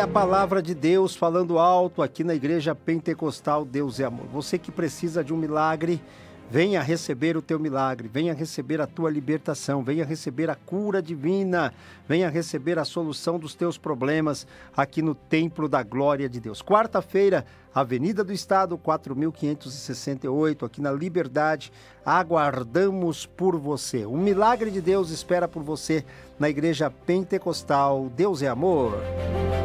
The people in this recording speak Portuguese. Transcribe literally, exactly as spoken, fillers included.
a palavra de Deus falando alto aqui na Igreja Pentecostal Deus é Amor. Você que precisa de um milagre, venha receber o teu milagre, venha receber a tua libertação, venha receber a cura divina, venha receber a solução dos teus problemas aqui no Templo da Glória de Deus. Quarta-feira, Avenida do Estado, quatro mil quinhentos e sessenta e oito, aqui na Liberdade, aguardamos por você. O milagre de Deus espera por você na Igreja Pentecostal Deus é Amor.